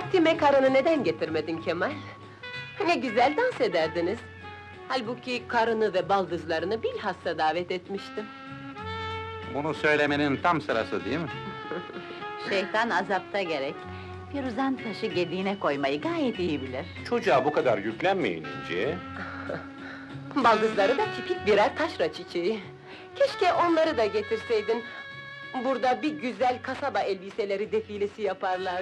Vaktime karını neden getirmedin Kemal? Ne güzel dans ederdiniz. Halbuki karını ve baldızlarını bilhassa davet etmiştim. Bunu söylemenin tam sırası değil mi? Şeytan azapta gerek. Firuzan taşı gediğine koymayı gayet iyi bilir. Çocuğa bu kadar yüklenmeyin İnci. Baldızları da tipik birer taşra çiçeği. Keşke onları da getirseydin. Burada bir güzel kasaba elbiseleri defilesi yaparlar.